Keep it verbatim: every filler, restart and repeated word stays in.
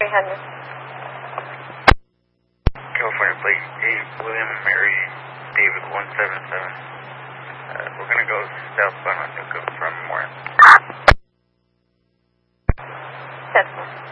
three hundred. California plate eight, William and Mary, David one seven seven. Uh, we're going to go southbound on Newcomb from Warren. That's